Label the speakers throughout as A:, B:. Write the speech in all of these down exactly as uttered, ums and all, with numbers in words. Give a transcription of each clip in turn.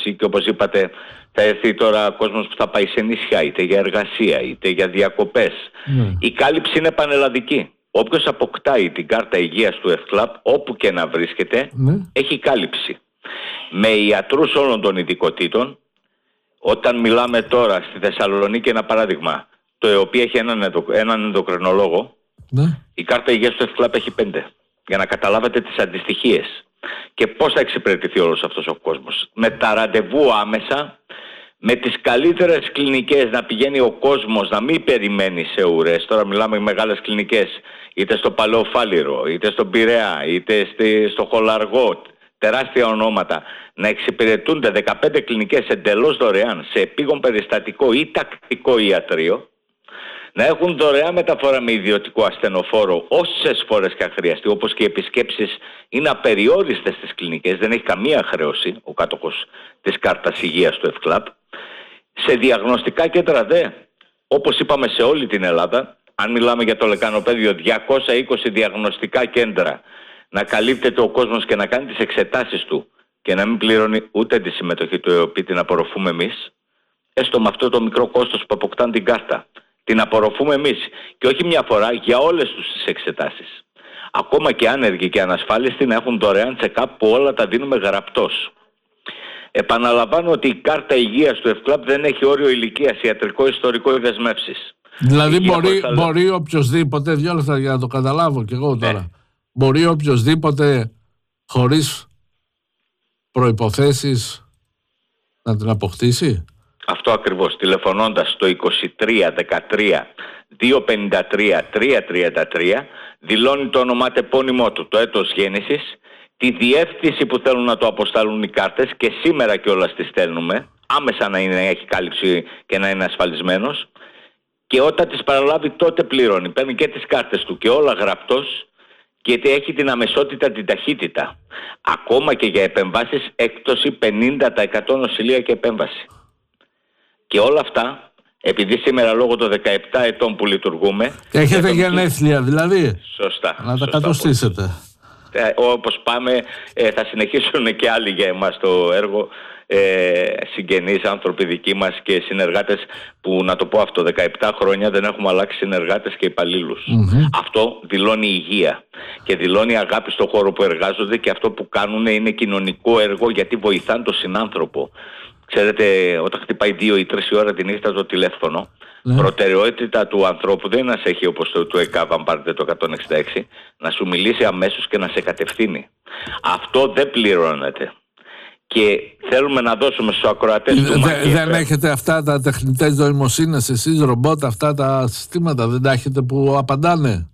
A: εκπαίδευση και όπως είπατε θα έρθει τώρα κόσμος που θα πάει σε νησιά, είτε για εργασία είτε για διακοπές. Mm. Η κάλυψη είναι πανελλαδική. Όποιος αποκτάει την κάρτα υγείας του ΕΦΚΛΑΠ, όπου και να βρίσκεται, mm. έχει κάλυψη. Με ιατρούς όλων των ειδικοτήτων. Όταν μιλάμε τώρα στη Θεσσαλονίκη, ένα παράδειγμα, το ΕΟΠΗ έχει έναν, ενδο, έναν ενδοκρινολόγο, ναι. Η κάρτα υγείας του ΕΦΚΛΑΠ έχει πέντε. Για να καταλάβετε τις αντιστοιχίες. Και πώς θα εξυπηρετηθεί όλος αυτός ο κόσμος. Με τα ραντεβού άμεσα, με τις καλύτερες κλινικές, να πηγαίνει ο κόσμος, να μην περιμένει σε ουρές. Τώρα μιλάμε για μεγάλες κλινικές, είτε στο Παλαιό Φάληρο, είτε στον Πειραιά, είτε στο Χολαργό. Τεράστια ονόματα, να εξυπηρετούνται δεκαπέντε κλινικές εντελώς δωρεάν σε επίγον περιστατικό ή τακτικό ιατρείο, να έχουν δωρεάν μεταφορά με ιδιωτικό ασθενοφόρο όσες φορές και αν χρειαστεί, όπως και οι επισκέψεις είναι απεριόριστες στις κλινικές, δεν έχει καμία χρέωση ο κάτοχος της κάρτας υγείας του ΕΦΚΛΑΠ. Σε διαγνωστικά κέντρα δε, όπως είπαμε σε όλη την Ελλάδα, αν μιλάμε για το Λεκανοπαίδιο, διακόσια είκοσι διαγνωστικά κέντρα, να καλύπτεται ο κόσμος και να κάνει τις εξετάσεις του και να μην πληρώνει ούτε τη συμμετοχή του ΕΟΠΗ, την απορροφούμε εμείς, έστω με αυτό το μικρό κόστος που αποκτάνε την κάρτα. Την απορροφούμε εμείς και όχι μια φορά, για όλες τους τις εξετάσεις. Ακόμα και άνεργοι και ανασφάλιστοι να έχουν δωρεάν check-up που όλα τα δίνουμε γραπτός. Επαναλαμβάνω ότι η κάρτα υγείας του ΕΦΚΛΑΠ δεν έχει όριο ηλικίας, ιατρικό, ιστορικό ή δεσμεύσεις.
B: Δηλαδή μπορεί, θα... μπορεί οποιοσδήποτε, δύο λεπτά για να το καταλάβω κι εγώ τώρα, ναι. Μπορεί οποιοσδήποτε χωρίς προϋποθέσεις να την αποκτήσει.
A: Αυτό ακριβώς, τηλεφωνώντας στο είκοσι τρία δεκατρία διακόσια πενήντα τρία τριακόσια τριάντα τρία, δηλώνει το ονοματεπώνυμό του, το έτος γέννησης, τη διεύθυνση που θέλουν να το αποσταλούν οι κάρτες και σήμερα κιόλας τις στέλνουμε, άμεσα να, είναι, να έχει κάλυψη και να είναι ασφαλισμένος, και όταν τις παραλάβει τότε πληρώνει, παίρνει και τις κάρτες του και όλα γραπτός, γιατί έχει την αμεσότητα, την ταχύτητα. Ακόμα και για επεμβάσεις έκπτωση πενήντα τοις εκατό νοσηλεία και επέμβαση. Και όλα αυτά, επειδή σήμερα λόγω των δεκαεπτά ετών που λειτουργούμε...
B: Έχετε γενέθλια δηλαδή.
A: Σωστά.
B: Να τα κατοστήσετε.
A: Ε, όπως πάμε, ε, θα συνεχίσουν και άλλοι για εμάς το έργο, ε, συγγενείς, άνθρωποι δικοί μας και συνεργάτες που, να το πω αυτό, δεκαεπτά χρόνια δεν έχουμε αλλάξει συνεργάτες και υπαλλήλους. Mm-hmm. Αυτό δηλώνει υγεία και δηλώνει αγάπη στον χώρο που εργάζονται, και αυτό που κάνουν είναι κοινωνικό έργο, γιατί βοηθάνε τον συνάνθρωπο. Ξέρετε, όταν χτυπάει δύο ή τρεις η ώρα τη νύχτα το τηλέφωνο, ναι. Προτεραιότητα του ανθρώπου δεν είναι να σε έχει όπως το του ΕΚΑΒ, αν πάρετε το εκατόν εξήντα έξι, να σου μιλήσει αμέσως και να σε κατευθύνει. Αυτό δεν πληρώνεται. Και θέλουμε να δώσουμε στους ακροατές του Μαχέφε.
B: Δεν έχετε αυτά τα τεχνητές νοημοσύνες εσείς, ρομπότ, αυτά τα συστήματα, δεν τα έχετε που απαντάνε?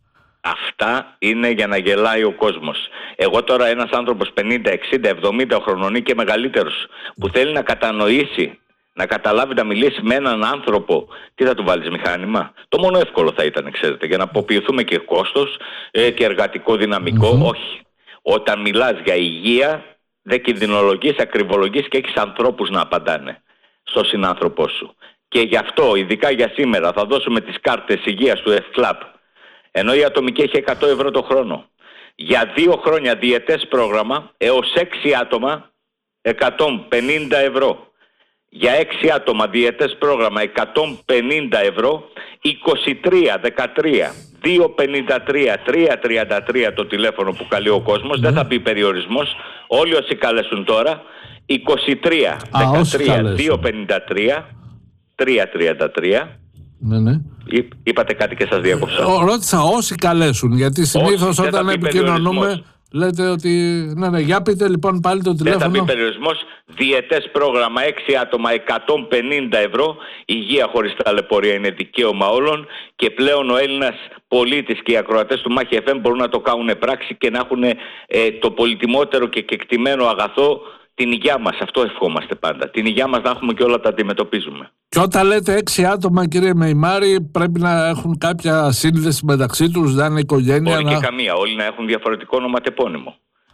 A: Αυτά είναι για να γελάει ο κόσμος. Εγώ τώρα ένας άνθρωπος πενήντα, εξήντα, εβδομήντα χρονών ή και μεγαλύτερος, που θέλει να κατανοήσει, να καταλάβει, να μιλήσει με έναν άνθρωπο, τι θα του βάλεις, μηχάνημα? Το μόνο εύκολο θα ήταν, ξέρετε, για να αποποιηθούμε και κόστος ε, και εργατικό δυναμικό. Mm-hmm. Όχι. Όταν μιλάς για υγεία, δεν κινδυνολογείς, ακριβολογείς και έχεις ανθρώπους να απαντάνε στο συνάνθρωπό σου. Και γι' αυτό, ειδικά για σήμερα, θα δώσουμε τις κάρτες υγείας του ΕΦΚΛΑΠ, ενώ η ατομική έχει εκατό ευρώ το χρόνο. Για δύο χρόνια διετές πρόγραμμα, έως έξι άτομα, εκατόν πενήντα ευρώ. Για έξι άτομα διετές πρόγραμμα, εκατόν πενήντα ευρώ. είκοσι τρία δεκατρία διακόσια πενήντα τρία τριακόσια τριάντα τρία το τηλέφωνο που καλεί ο κόσμος. Mm. Δεν θα μπει περιορισμός. Όλοι όσοι καλέσουν τώρα, είκοσι τρία δεκατρία διακόσια πενήντα τρία τριακόσια τριάντα τρία.
B: Ναι, ναι.
A: Εί, είπατε κάτι και σας διακόψα.
B: Ρώτησα όσοι καλέσουν, γιατί συνήθως όταν επικοινωνούμε λέτε ότι... Ναι, ναι, για πείτε λοιπόν πάλι το τηλέφωνο.
A: Δεν θα μπει περιορισμός. Διετές πρόγραμμα, έξι άτομα, εκατόν πενήντα ευρώ. Υγεία χωρίς ταλαιπωρία είναι δικαίωμα όλων, και πλέον ο Έλληνας πολίτης και οι ακροατές του Μάχη εφ εμ μπορούν να το κάνουν πράξη και να έχουν ε, το πολυτιμότερο και κεκτημένο αγαθό, την υγειά μας. Αυτό ευχόμαστε πάντα. Την υγειά μας να έχουμε και όλα τα αντιμετωπίζουμε.
B: Και όταν λέτε έξι άτομα, κύριε Μεϊμάρη, πρέπει να έχουν κάποια σύνδεση μεταξύ τους, δεν είναι οικογένεια?
A: Όλοι
B: να...
A: και καμία. Όλοι να έχουν διαφορετικό ονοματεπώνυμο.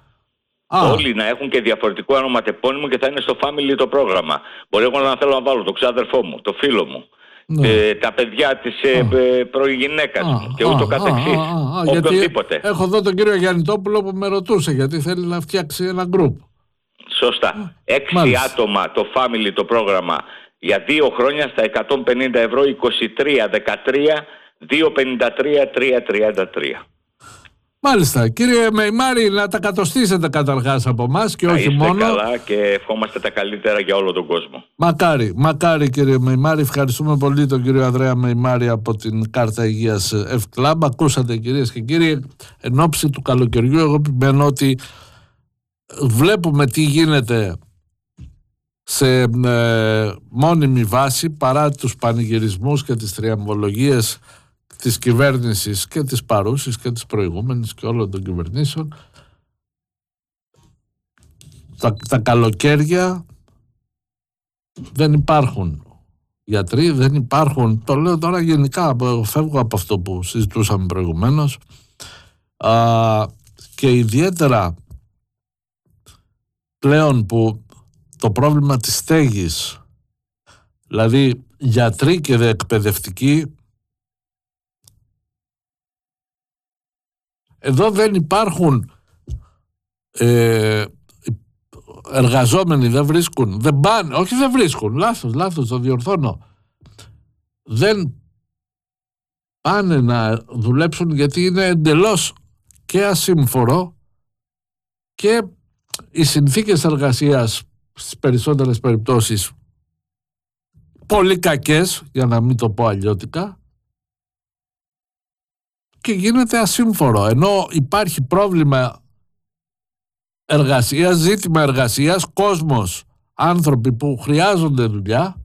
A: Α. Όλοι να έχουν και διαφορετικό ονοματεπώνυμο και θα είναι στο family το πρόγραμμα. Μπορεί εγώ να θέλω να βάλω τον ξάδερφό μου, το φίλο μου, ναι. ε, τα παιδιά της ε, ε, πρώην γυναίκας α, μου και ούτω α, καθεξής. Οποιοδήποτε.
B: Έχω εδώ τον κύριο Γιαννητόπουλο που με ρωτούσε γιατί θέλει να φτιάξει ένα γκρουπ.
A: Σωστά. Έξι
B: Μάλιστα.
A: άτομα το family το πρόγραμμα για δύο χρόνια στα εκατόν πενήντα ευρώ, είκοσι τρία δεκατρία διακόσια πενήντα τρία τριακόσια τριάντα τρία.
B: Μάλιστα. Κύριε Μεϊμάρη, να τα κατοστήσετε καταρχάς από εμάς και
A: να
B: όχι
A: είστε
B: μόνο.
A: καλά και ευχόμαστε τα καλύτερα για όλο τον κόσμο.
B: Μακάρι, μακάρι κύριε Μεϊμάρη. Ευχαριστούμε πολύ τον κύριο Ανδρέα Μεϊμάρη από την Κάρτα Υγείας F-Club. Ακούσατε κυρίες και κύριοι, εν ώψη του καλοκαιριού, εγώ επιμένω ότι βλέπουμε τι γίνεται σε ε, μόνιμη βάση παρά τους πανηγυρισμούς και τις τριαμβολογίες της κυβέρνησης και της παρούσης και της προηγούμενης και όλων των κυβερνήσεων. Τα, τα καλοκαίρια δεν υπάρχουν γιατροί, δεν υπάρχουν, το λέω τώρα γενικά, φεύγω από αυτό που συζητούσαμε προηγουμένως, α, και ιδιαίτερα πλέον που το πρόβλημα της στέγης, δηλαδή γιατροί και δε εκπαιδευτικοί, εδώ δεν υπάρχουν ε, εργαζόμενοι, δεν βρίσκουν, δεν πάνε, όχι δεν βρίσκουν, λάθος, λάθος, το διορθώνω. Δεν πάνε να δουλέψουν γιατί είναι εντελώς και ασύμφορο και οι συνθήκες εργασίας στις περισσότερες περιπτώσεις πολύ κακές, για να μην το πω αλλιώτικα, και γίνεται ασύμφορο, ενώ υπάρχει πρόβλημα εργασίας, ζήτημα εργασίας, κόσμος, άνθρωποι που χρειάζονται δουλειά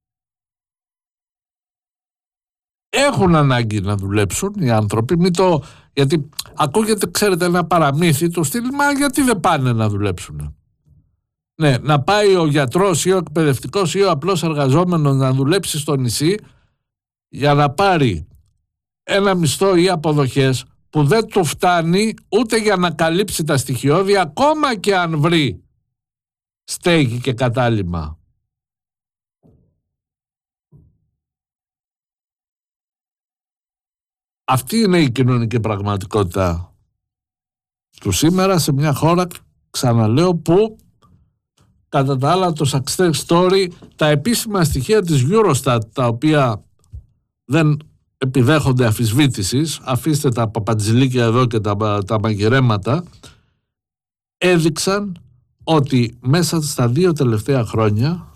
B: έχουν ανάγκη να δουλέψουν οι άνθρωποι, μην το, γιατί ακούγεται, ξέρετε, ένα παραμύθι του στυλ, μα γιατί δεν πάνε να δουλέψουν. Ναι, να πάει ο γιατρός ή ο εκπαιδευτικός ή ο απλός εργαζόμενος να δουλέψει στο νησί για να πάρει ένα μισθό ή αποδοχές που δεν του φτάνει ούτε για να καλύψει τα στοιχειώδη, ακόμα και αν βρει στέγη και κατάλημα. Αυτή είναι η κοινωνική πραγματικότητα του σήμερα σε μια χώρα, ξαναλέω, που κατά τα άλλα το success story, τα επίσημα στοιχεία της Eurostat, τα οποία δεν επιδέχονται αφισβήτησης, αφήστε τα παπατζηλίκια εδώ και τα, τα μαγειρέματα, έδειξαν ότι μέσα στα δύο τελευταία χρόνια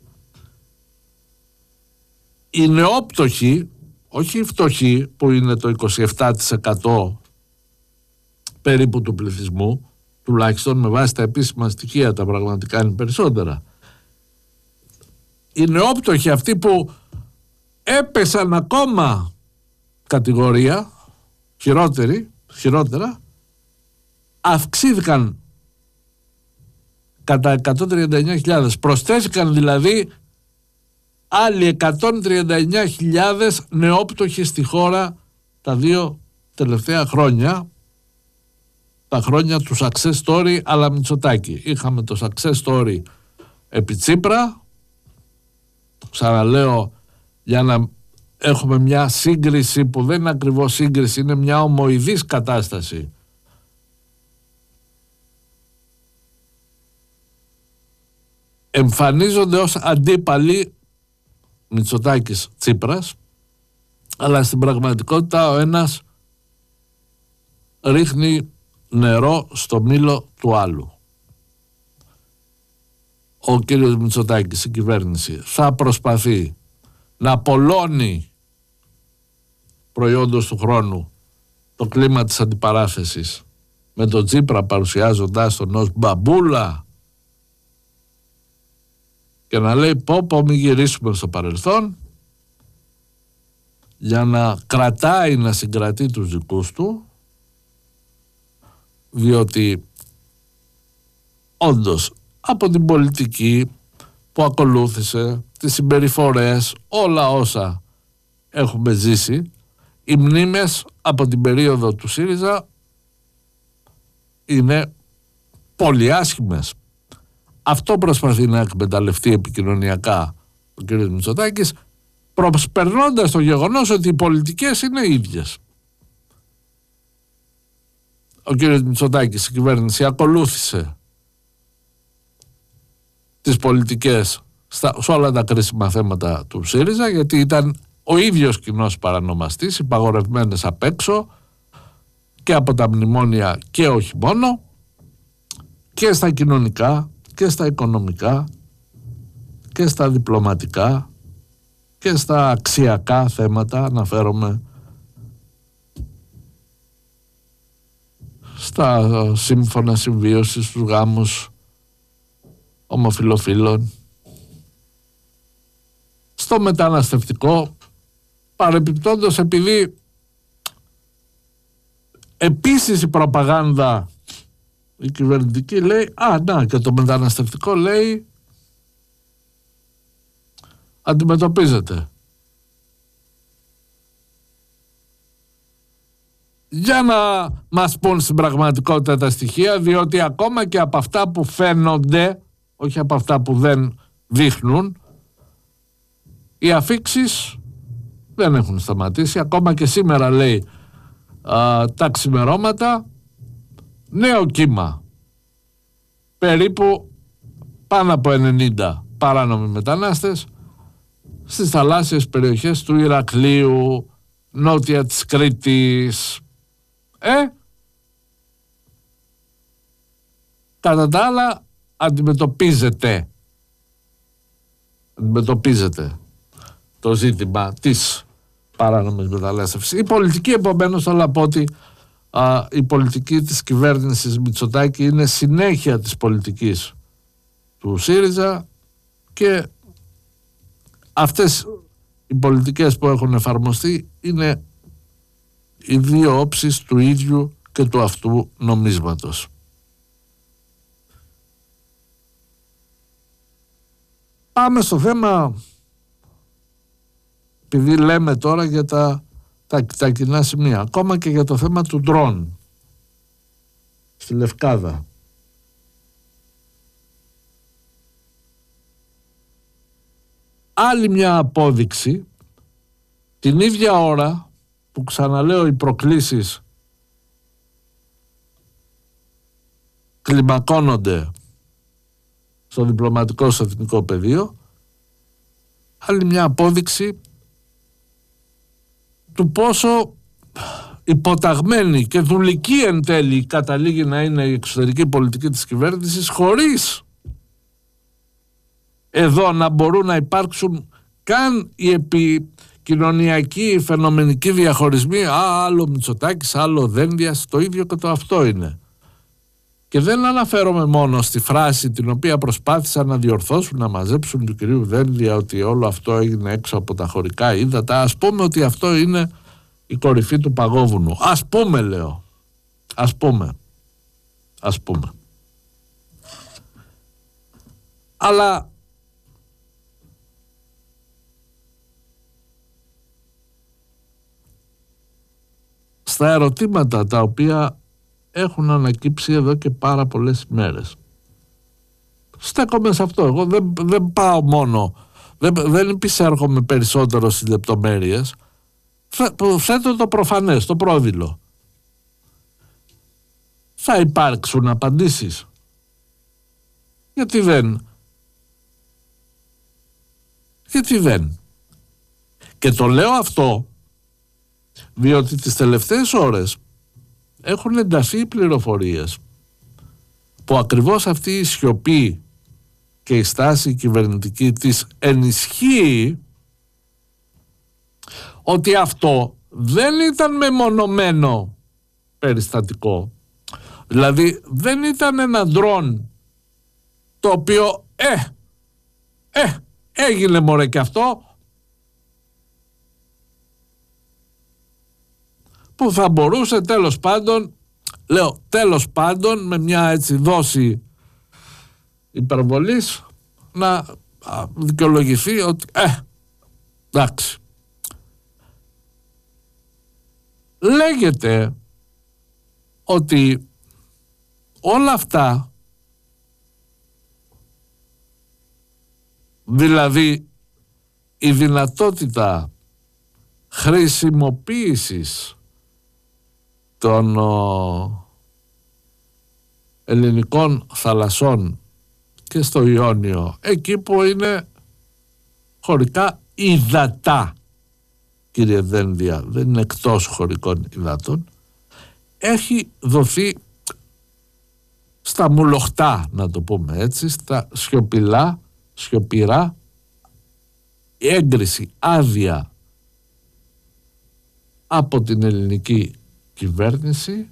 B: οι νεόπτωχοι, όχι οι φτωχοί που είναι το είκοσι επτά τοις εκατό περίπου του πληθυσμού, τουλάχιστον με βάση τα επίσημα στοιχεία, τα πραγματικά είναι περισσότερα, οι νεόπτωχοι αυτοί που έπεσαν ακόμα κατηγορία χειρότερη, χειρότερα, αυξήθηκαν κατά εκατόν τριάντα εννιά χιλιάδες, προσθέθηκαν δηλαδή άλλοι εκατόν τριάντα εννιά χιλιάδες νεόπτωχοι στη χώρα τα δύο τελευταία χρόνια, τα χρόνια του success story αλλά Μητσοτάκη. Είχαμε το success story επί Τσίπρα, ξαναλέω για να έχουμε μια σύγκριση που δεν είναι ακριβώς σύγκριση, είναι μια ομοειδής κατάσταση. Εμφανίζονται ως αντίπαλοι Μητσοτάκης Τσίπρας, αλλά στην πραγματικότητα ο ένας ρίχνει νερό στο μήλο του άλλου. Ο κύριος Μητσοτάκης, η κυβέρνηση, θα προσπαθεί να απολώνει προϊόντος του χρόνου το κλίμα της αντιπαράθεσης με τον Τσίπρα, παρουσιάζοντάς τον ως μπαμπούλα και να λέει πω πω μην γυρίσουμε στο παρελθόν, για να κρατάει, να συγκρατεί τους δικούς του, διότι όντως από την πολιτική που ακολούθησε, τις συμπεριφορές, όλα όσα έχουμε ζήσει, οι μνήμες από την περίοδο του ΣΥΡΙΖΑ είναι πολύ άσχημες. Αυτό προσπαθεί να εκμεταλλευτεί επικοινωνιακά ο κ. Μητσοτάκης, προσπερνώντας το γεγονός ότι οι πολιτικές είναι ίδιες. Ο κ. Μητσοτάκης, η κυβέρνηση, ακολούθησε τις πολιτικές στα, σε όλα τα κρίσιμα θέματα του ΣΥΡΙΖΑ, γιατί ήταν ο ίδιος κοινός παρανομαστής, υπαγορευμένες απ' έξω και από τα μνημόνια και όχι μόνο, και στα κοινωνικά και στα οικονομικά και στα διπλωματικά και στα αξιακά θέματα, αναφέρομαι στα σύμφωνα συμβίωσης, στους γάμους ομοφυλοφίλων, στο μεταναστευτικό, παρεπιπτόντως, επειδή επίσης η προπαγάνδα η κυβερνητική λέει, α, να, και το μεταναστευτικό λέει αντιμετωπίζεται. Για να μας πούν στην πραγματικότητα τα στοιχεία, διότι ακόμα και από αυτά που φαίνονται, όχι από αυτά που δεν δείχνουν, οι αφίξεις δεν έχουν σταματήσει. Ακόμα και σήμερα λέει α, τα ξημερώματα, νέο κύμα, περίπου πάνω από ενενήντα παράνομοι μετανάστες στις θαλάσσιες περιοχές του Ηρακλείου, νότια της Κρήτης. Ε, κατά τα άλλα αντιμετωπίζεται αντιμετωπίζεται το ζήτημα της παράνομης μετανάστευσης. Η πολιτική, επομένως, θέλω να πω ότι α, η πολιτική της κυβέρνησης Μητσοτάκη είναι συνέχεια της πολιτικής του ΣΥΡΙΖΑ, και αυτές οι πολιτικές που έχουν εφαρμοστεί είναι οι δύο όψεις του ίδιου και του αυτού νομίσματος. Πάμε στο θέμα, επειδή λέμε τώρα για τα, τα, τα κοινά σημεία, ακόμα και για το θέμα του ντρόν στη Λευκάδα. Άλλη μια απόδειξη, την ίδια ώρα που, ξαναλέω, οι προκλήσεις κλιμακώνονται στο διπλωματικό, στο εθνικό πεδίο, άλλη μια απόδειξη του πόσο υποταγμένη και δουλική εν τέλει καταλήγει να είναι η εξωτερική πολιτική της κυβέρνησης, χωρίς εδώ να μπορούν να υπάρξουν καν οι επικοινωνιακοί, οι φαινομενικοί διαχωρισμοί. Α, άλλο Μητσοτάκης, άλλο Δένδιας, το ίδιο και το αυτό είναι. Και δεν αναφέρομαι μόνο στη φράση την οποία προσπάθησαν να διορθώσουν, να μαζέψουν του κυρίου Δένδια, ότι όλο αυτό έγινε έξω από τα χωρικά ύδατα. Ας πούμε ότι αυτό είναι η κορυφή του παγόβουνου. Ας πούμε, λέω. Ας πούμε. Ας πούμε. Αλλά στα ερωτήματα τα οποία έχουν ανακύψει εδώ και πάρα πολλές μέρες, στέκομαι σε αυτό. Εγώ δεν, δεν πάω μόνο, δεν, δεν επισέρχομαι περισσότερο στις λεπτομέρειες. Θέτω το προφανές, το πρόδειλο. Θα υπάρξουν απαντήσεις. Γιατί δεν. Γιατί δεν. Και το λέω αυτό διότι τις τελευταίες ώρες έχουν ενταθεί πληροφορίες που ακριβώς αυτή η σιωπή και η στάση κυβερνητική της ενισχύει ότι αυτό δεν ήταν μεμονωμένο περιστατικό. Δηλαδή δεν ήταν ένα ντρόν το οποίο ε, ε, έγινε μωρέ και αυτό, που θα μπορούσε τέλος πάντων, λέω τέλος πάντων με μια έτσι δόση υπερβολής, να δικαιολογηθεί ότι ε, εντάξει. Λέγεται ότι όλα αυτά, δηλαδή η δυνατότητα χρησιμοποίησης των ο, ελληνικών θαλασσών και στο Ιόνιο, εκεί που είναι χωρικά υδατά, κύριε Δένδια, δεν είναι εκτός χωρικών υδάτων, έχει δοθεί στα μουλοχτά, να το πούμε έτσι, στα σιωπηλά, σιωπηρά, έγκριση, άδεια από την ελληνική κυβέρνηση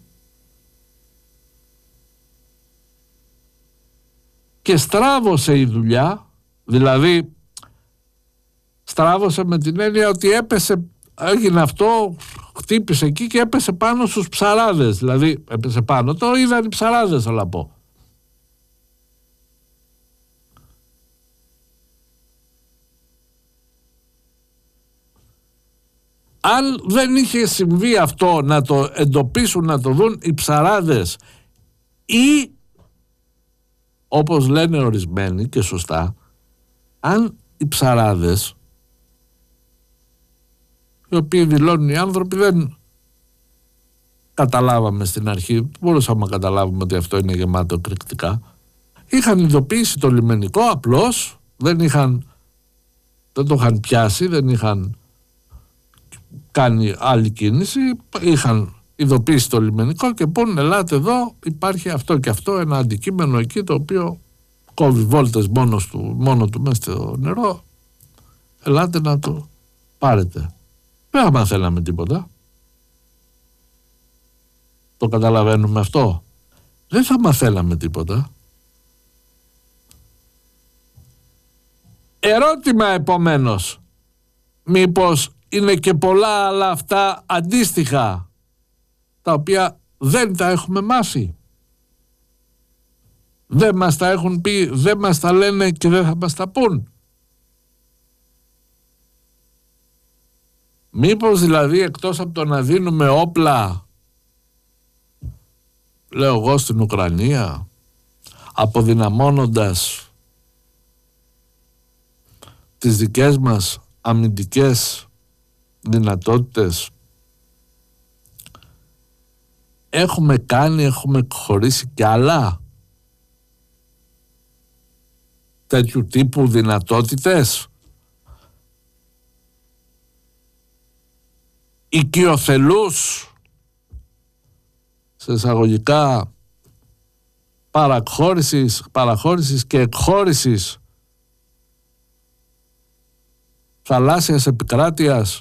B: και στράβωσε η δουλειά, δηλαδή στράβωσε με την έννοια ότι έπεσε, έγινε αυτό, χτύπησε εκεί και έπεσε πάνω στους ψαράδες, δηλαδή έπεσε πάνω, το είδαν οι ψαράδες, θέλω να πω. Αν δεν είχε συμβεί αυτό, να το εντοπίσουν, να το δουν οι ψαράδες, ή όπως λένε ορισμένοι και σωστά, αν οι ψαράδες, οι οποίοι δηλώνουν οι άνθρωποι, δεν καταλάβαμε στην αρχή, μπορούσαμε να καταλάβουμε ότι αυτό είναι γεμάτο εκρηκτικά, είχαν ειδοποιήσει το λιμενικό, απλώς δεν είχαν, δεν το είχαν πιάσει, δεν είχαν κάνει άλλη κίνηση, είχαν ειδοποιήσει το λιμενικό και πούν, ελάτε εδώ, υπάρχει αυτό και αυτό, ένα αντικείμενο εκεί το οποίο κόβει βόλτες μόνος του, μόνο του μέσα στο νερό, ελάτε να το πάρετε. Δεν θα μαθαίναμε τίποτα. Το καταλαβαίνουμε αυτό. Δεν θα μαθαίναμε τίποτα. Ερώτημα επομένως, μήπως είναι και πολλά άλλα αυτά αντίστοιχα, τα οποία δεν τα έχουμε μάθει. Δεν μας τα έχουν πει, δεν μας τα λένε και δεν θα μας τα πούν. Μήπως δηλαδή εκτός από το να δίνουμε όπλα, λέω εγώ, στην Ουκρανία, αποδυναμώνοντας τις δικές μας αμυντικές δυνατότητες, έχουμε κάνει, έχουμε χωρίσει κι άλλα τέτοιου τύπου δυνατότητες, οικειοθελούς, σε εισαγωγικά, παραχώρησης, παραχώρησης και εκχώρησης θαλάσσιας επικράτειας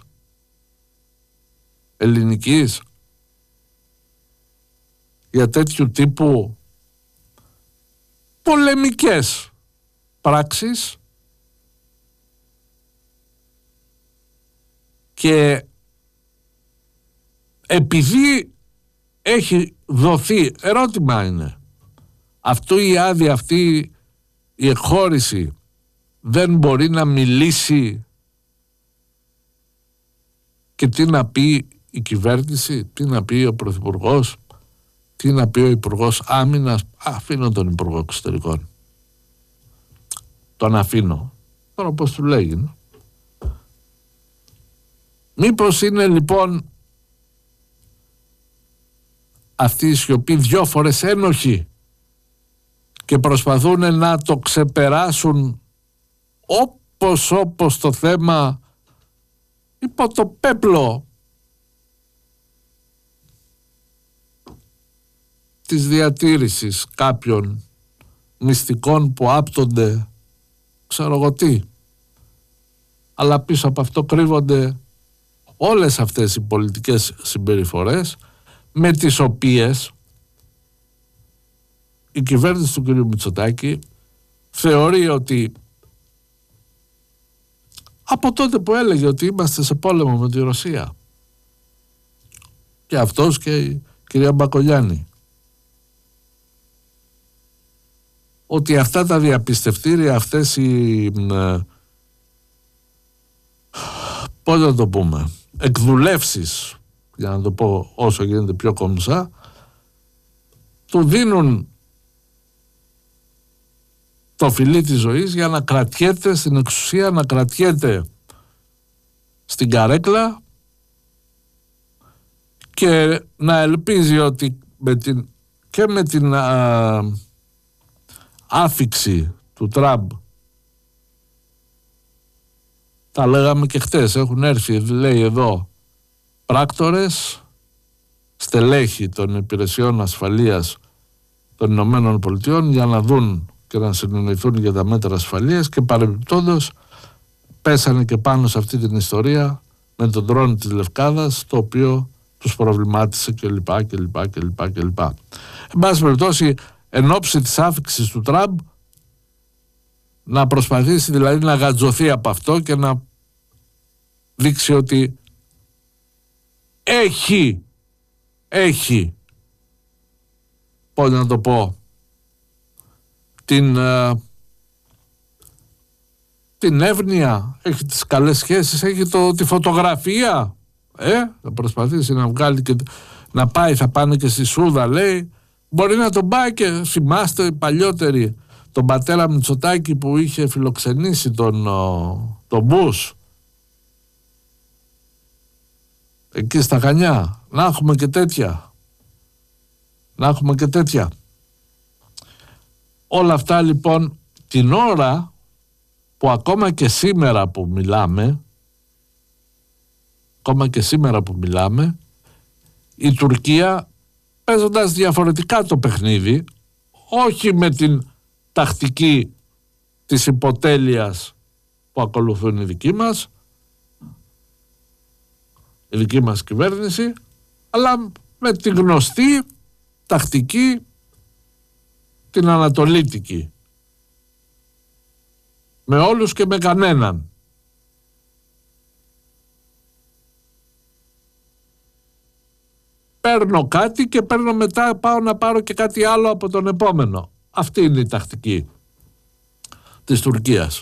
B: ελληνικής για τέτοιου τύπου πολεμικές πράξεις, και επειδή έχει δοθεί, ερώτημα είναι, αυτό η άδεια, αυτή η εκχώρηση δεν μπορεί να μιλήσει και τι να πει η κυβέρνηση, τι να πει ο Πρωθυπουργός, τι να πει ο Υπουργός Άμυνας. Αφήνω τον Υπουργό Εξωτερικών, τον αφήνω τώρα, πώς του λέγει. Μήπως είναι λοιπόν αυτή η σιωπή δυο φορές ένοχη και προσπαθούν να το ξεπεράσουν όπως όπως το θέμα υπό το πέπλο της διατήρησης κάποιων μυστικών που άπτονται ξέρω εγώ τι, αλλά πίσω από αυτό κρύβονται όλες αυτές οι πολιτικές συμπεριφορές με τις οποίες η κυβέρνηση του κ. Μητσοτάκη θεωρεί ότι από τότε που έλεγε ότι είμαστε σε πόλεμο με τη Ρωσία, και αυτός και η κυρία Μπακογιάννη, ότι αυτά τα διαπιστευτήρια, αυτές οι πώς να το πούμε, εκδουλεύσεις, για να το πω όσο γίνεται πιο κομψά, του δίνουν το φιλί της ζωής για να κρατιέται στην εξουσία, να κρατιέται στην καρέκλα και να ελπίζει ότι με την, και με την α, άφιξη του Τραμπ. Τα λέγαμε και χτες, έχουν έρθει, λέει εδώ, πράκτορες, στελέχη των υπηρεσιών ασφαλείας των Ηνωμένων Πολιτειών για να δουν και να συνεννοηθούν για τα μέτρα ασφαλείας και παρεμπιπτόντως πέσανε και πάνω σε αυτή την ιστορία με τον drone της Λευκάδας, το οποίο τους προβλημάτισε κλπ. κλπ, κλπ, κλπ. Εν πάση περιπτώσει, εν ώψη της άφηξης του Τραμπ, να προσπαθήσει δηλαδή να γατζωθεί από αυτό και να δείξει ότι έχει, έχει, πώς να το πω, την, ε, την εύνοια, έχει τις καλές σχέσεις, έχει το, τη φωτογραφία, ε, θα προσπαθήσει να βγάλει και να πάει, θα πάνε και στη Σούδα, λέει, μπορεί να τον πάει και θυμάστε οι παλιότεροι, τον πατέρα Μητσοτάκη που είχε φιλοξενήσει τον, τον Μπούς εκεί στα Χανιά, να έχουμε και τέτοια, να έχουμε και τέτοια. Όλα αυτά λοιπόν την ώρα που ακόμα και σήμερα που μιλάμε, ακόμα και σήμερα που μιλάμε, η Τουρκία, παίζοντας διαφορετικά το παιχνίδι, όχι με την τακτική της υποτέλειας που ακολουθούν οι δικοί μας, η δική μας κυβέρνηση, αλλά με τη γνωστή τακτική, την ανατολίτικη, με όλους και με κανέναν. Παίρνω κάτι και παίρνω μετά, πάω να πάρω και κάτι άλλο από τον επόμενο. Αυτή είναι η τακτική της Τουρκίας.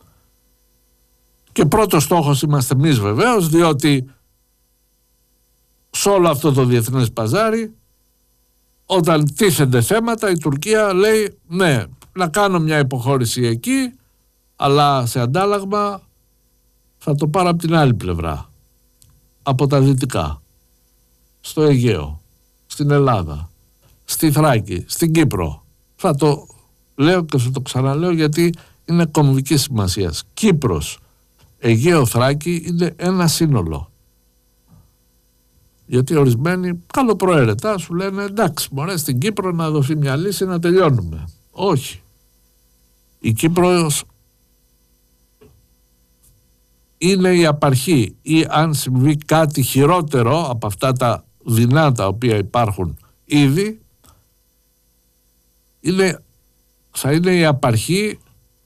B: Και πρώτος στόχος είμαστε εμείς βεβαίως, διότι σε όλο αυτό το διεθνές παζάρι, όταν τίθενται θέματα, η Τουρκία λέει ναι, να κάνω μια υποχώρηση εκεί, αλλά σε αντάλλαγμα θα το πάρω από την άλλη πλευρά, από τα δυτικά, στο Αιγαίο, στην Ελλάδα, στη Θράκη, στην Κύπρο. Θα το λέω και θα το ξαναλέω γιατί είναι κομβική σημασία. Κύπρος, Αιγαίο, Θράκη είναι ένα σύνολο. Γιατί ορισμένοι καλοπροαίρετα σου λένε εντάξει, μωρέ, στην Κύπρο να δοθεί μια λύση να τελειώνουμε. Όχι. Η Κύπρος είναι η απαρχή, ή αν συμβεί κάτι χειρότερο από αυτά τα δεινά τα οποία υπάρχουν ήδη, είναι, θα είναι η απαρχή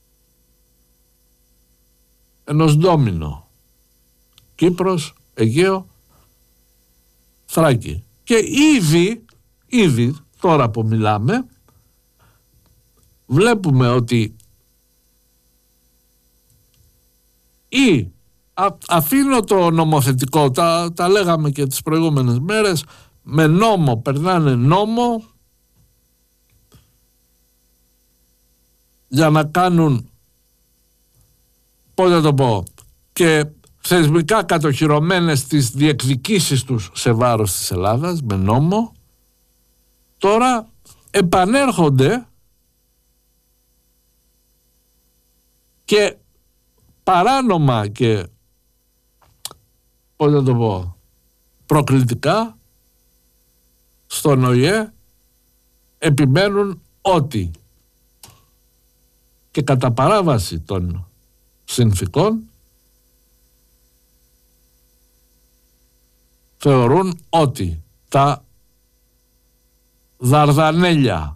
B: ενός ντόμινο. Κύπρος, Αιγαίο, Θράκη. Και ήδη, ήδη τώρα που μιλάμε, βλέπουμε ότι ή α, αφήνω το νομοθετικό, τα, τα λέγαμε και τις προηγούμενες μέρες, με νόμο περνάνε νόμο για να κάνουν, πώς να το πω, και θεσμικά κατοχυρωμένες τις διεκδικήσεις τους σε βάρος της Ελλάδας με νόμο. Τώρα επανέρχονται και παράνομα και, πώς να το πω, προκλητικά στον ΟΗΕ επιμένουν ότι και κατά παράβαση των συνθηκών θεωρούν ότι τα Δαρδανέλια,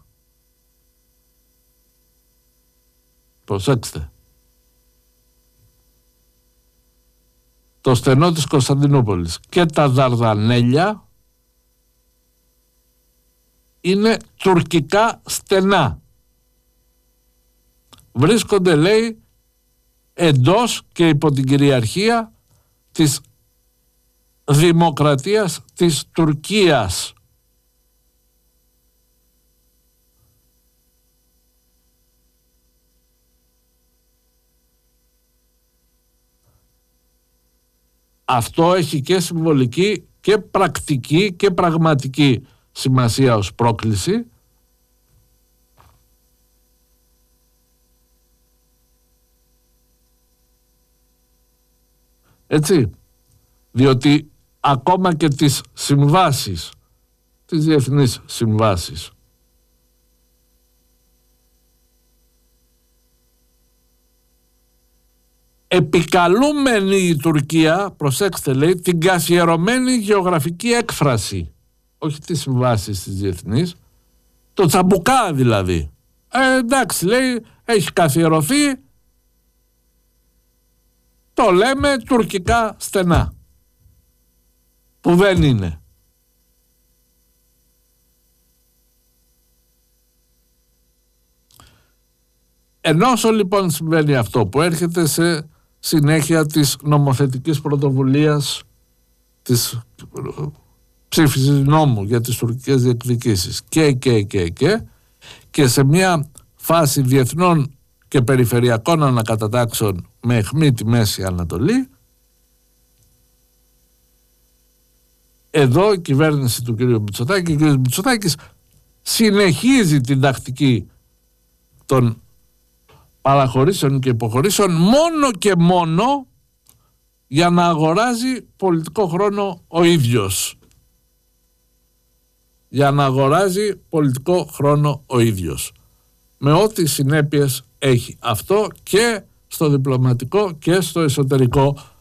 B: προσέξτε, το στενό της Κωνσταντινούπολης και τα Δαρδανέλια είναι τουρκικά στενά. Βρίσκονται, λέει, εντός και υπό την κυριαρχία της Δημοκρατίας της Τουρκίας. Αυτό έχει και συμβολική και πρακτική και πραγματική σημασία ως πρόκληση, Έτσι. Διότι ακόμα και τις συμβάσεις, τις διεθνείς συμβάσεις, επικαλούμενη η Τουρκία, προσέξτε λέει, την καθιερωμένη γεωγραφική έκφραση, όχι τις συμβάσεις της διεθνείς, το τσαμπουκά δηλαδή. Ε, εντάξει λέει, έχει καθιερωθεί, το λέμε τουρκικά στενά, που δεν είναι. Ενώ λοιπόν συμβαίνει αυτό που έρχεται σε συνέχεια της νομοθετικής πρωτοβουλίας, της ψήφισης νόμου για τις τουρκικές διεκδικήσεις και και και και και σε μια φάση διεθνών και περιφερειακών ανακατατάξεων με αιχμή τη Μέση Ανατολή, εδώ η κυβέρνηση του κ. Μητσοτάκη, ο κ. Μητσοτάκης συνεχίζει την τακτική των παραχωρήσεων και υποχωρήσεων μόνο και μόνο για να αγοράζει πολιτικό χρόνο ο ίδιος. Για να αγοράζει πολιτικό χρόνο ο ίδιος. Με ό,τι συνέπειες έχει αυτό και στο διπλωματικό και στο εσωτερικό